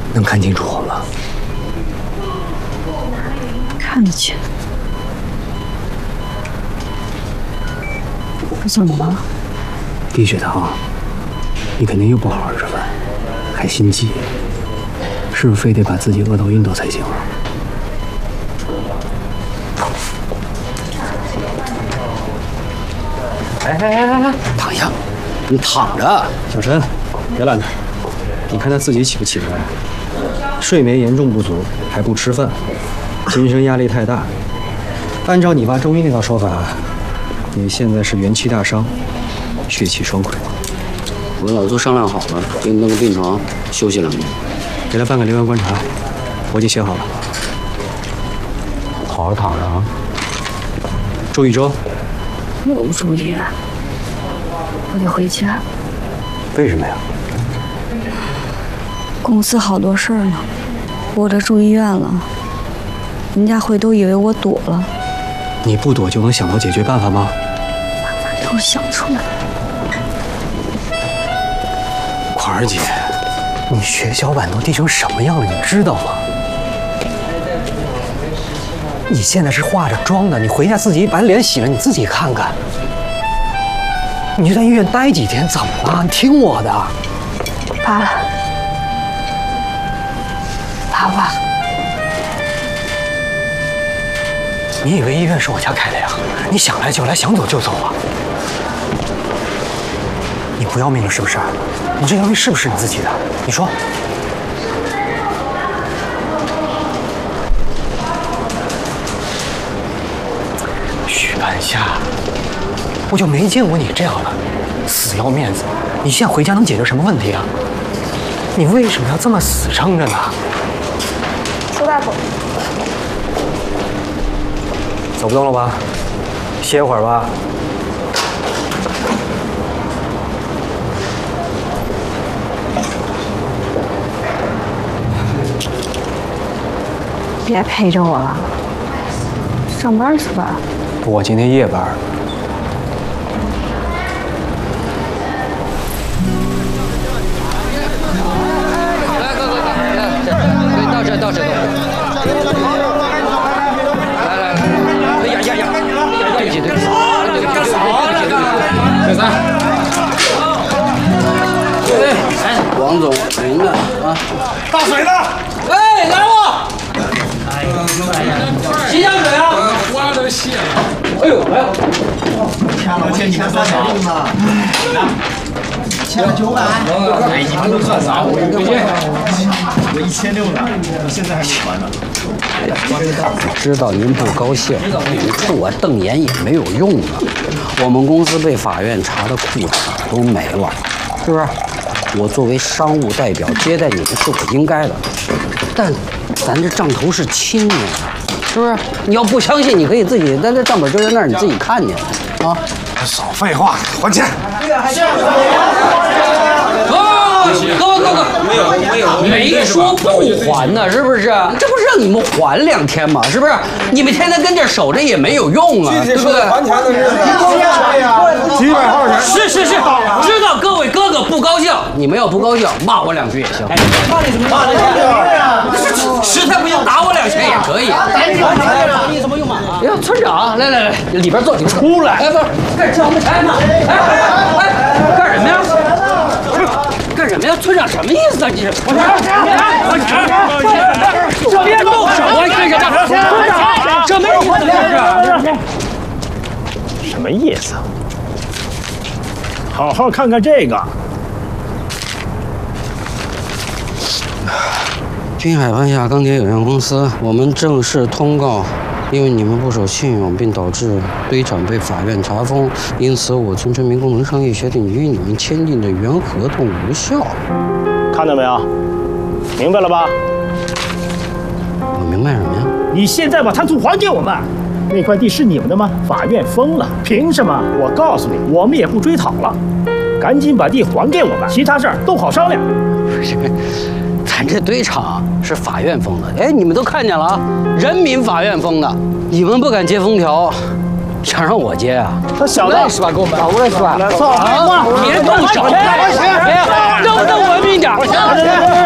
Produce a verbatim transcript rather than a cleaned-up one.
能看清楚我吗？ 看得见。我怎么了？ 低血糖，你肯定又不好好吃饭，还心悸，是不是非得把自己饿到晕倒才行啊？ 哎哎哎哎哎，躺下，你躺着。 小陈，别拦他，你看他自己起不起来？睡眠严重不足，还不吃饭，精神压力太大。按照你爸中医那套说法，你现在是元气大伤，血气双溃。 我跟老周商量好了，给你弄个病床休息两天， 给他办个留院观察，我已经写好了。 好好躺着啊。 住一周。 我不住医院，我得回家。 为什么呀？ 公司好多事儿呢，我这住医院了，人家会都以为我躲了。 你不躲就能想到解决办法吗？ 办法让我想出来。 款儿姐，你血小板都低成什么样了，你知道吗？你现在是化着妆的，你回家自己把脸洗了，你自己看看。你就在医院待几天，怎么了？你听我的。 爸，爸爸， 你以为医院是我家开的呀？你想来就来，想走就走啊？你不要命了是不是？你这条命是不是你自己的？你说。许半夏，我就没见过你这样的，死要面子。你现在回家能解决什么问题啊？你为什么要这么死撑着呢？ 苏大夫， 走不动了吧？歇会儿吧。 别陪着我了，上班去吧。 我今天夜班。 来，哥哥哥，来，可以到这，到这，到这。来来来，哎呀呀呀！对不起，对不起，对不起，对不起，对不起，小三。哎，王总，您的啊。 大水呢？ 哎，来了。洗脚水啊！ 我都谢了。 哎呦，来了。 欠了欠你们多少呢？欠了九百。哎，你们都算啥？我一个月我一千六呢，你现在还没还呢。 知道您不高兴，你冲我瞪眼也没有用啊。我们公司被法院查的裤衩都没了，是不是？我作为商务代表接待你们是我应该的，但咱这账头是亲家，是不是？你要不相信，你可以自己，咱这账本就在那儿，你自己看去啊。 少废话，还钱！ 啊，哥哥哥，没有没有，没说不还呢，是不是？这不是让你们还两天吗？是不是？你们天天跟这守着也没有用啊，对不对？ 还钱的日子，几百号钱。 是是是，知道各位哥哥不高兴，你们要不高兴，骂我两句也行。骂你什么？骂你实在不行打我两拳也可以。打你什么用嘛？哎呀，村长，来来来，里边坐，你出来。哎，不是，干什么钱呢？哎哎，干什么呀？干什么呀？村长什么意思啊？你是？我这别动手啊！干什么？村长，什么意思？这是什么意思？好好看看这个。 滨海湾亚钢铁有限公司，我们正式通告，因为你们不守信用，并导致堆场被法院查封，因此我村村民工农商业协定与你们签订的原合同无效。 看到没有？明白了吧？ 我明白什么呀？ 你现在把摊租还给我们，那块地是你们的吗？法院封了，凭什么？我告诉你，我们也不追讨了，赶紧把地还给我们，其他事儿都好商量。 不是。咱这堆场是法院封的，哎，你们都看见了啊，人民法院封的，你们不敢接封条，想让我接啊？ 他小子是吧？给我们搞过来是吧？ 走， 别动手，别，能不能文明点？